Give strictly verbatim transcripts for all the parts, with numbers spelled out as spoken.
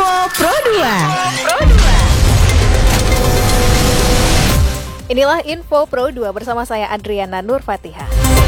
Info Pro dua. Inilah Info Pro dua bersama saya Adriana Nur Fatihah.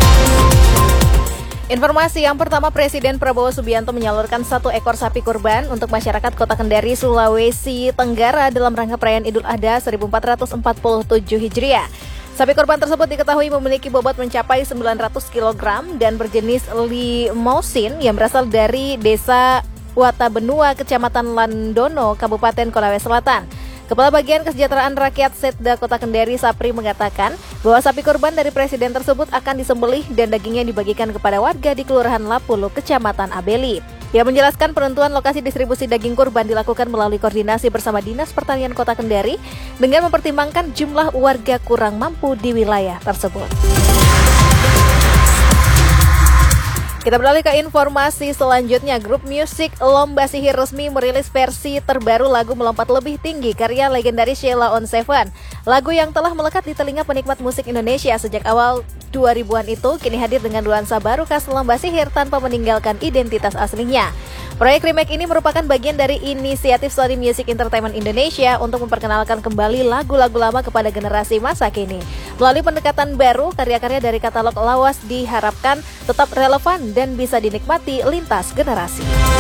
Informasi yang pertama, Presiden Prabowo Subianto menyalurkan satu ekor sapi kurban untuk masyarakat Kota Kendari, Sulawesi Tenggara dalam rangka perayaan Idul Adha seribu empat ratus empat puluh tujuh Hijriah. Sapi kurban tersebut diketahui memiliki bobot mencapai sembilan ratus kilogram dan berjenis limousin yang berasal dari Desa Watabenua, Kecamatan Landono, Kabupaten Konawe Selatan. Kepala Bagian Kesejahteraan Rakyat Setda Kota Kendari, Sapri, mengatakan bahwa sapi kurban dari Presiden tersebut akan disembelih dan dagingnya dibagikan kepada warga di Kelurahan Lapulu, Kecamatan Abeli. Ia menjelaskan penentuan lokasi distribusi daging kurban dilakukan melalui koordinasi bersama Dinas Pertanian Kota Kendari dengan mempertimbangkan jumlah warga kurang mampu di wilayah tersebut. Kita beralih ke informasi selanjutnya. Grup musik Lomba Sihir resmi merilis versi terbaru lagu Melompat Lebih Tinggi karya legendaris Sheila on Seven. Lagu yang telah melekat di telinga penikmat musik Indonesia sejak awal dua ribuan itu kini hadir dengan nuansa baru khas Lomba Sihir tanpa meninggalkan identitas aslinya. Proyek remake ini merupakan bagian dari inisiatif Sony Music Entertainment Indonesia untuk memperkenalkan kembali lagu-lagu lama kepada generasi masa kini. Melalui pendekatan baru, karya-karya dari katalog lawas diharapkan tetap relevan dan bisa dinikmati lintas generasi.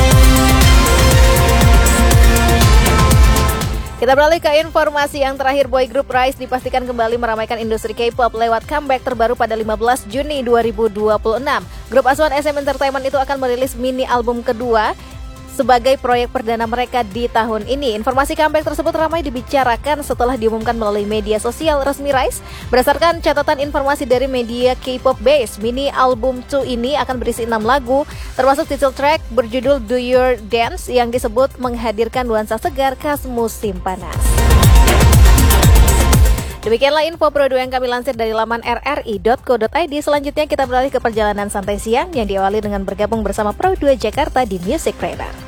Kita beralih ke informasi yang terakhir. Boy group Rise dipastikan kembali meramaikan industri K-pop lewat comeback terbaru pada lima belas Juni dua ribu dua puluh enam. Grup asuhan S M Entertainment itu akan merilis mini album kedua sebagai proyek perdana mereka di tahun ini. Informasi comeback tersebut ramai dibicarakan setelah diumumkan melalui media sosial resmi Rise. Berdasarkan catatan informasi dari media K-pop Base, mini album dua ini akan berisi enam lagu, termasuk title track berjudul Do Your Dance yang disebut menghadirkan nuansa segar khas musim panas. Demikianlah info Pro dua yang kami lansir dari laman r r i dot co dot i d. Selanjutnya kita beralih ke perjalanan santai siang yang diawali dengan bergabung bersama Pro dua Jakarta di Music Radar.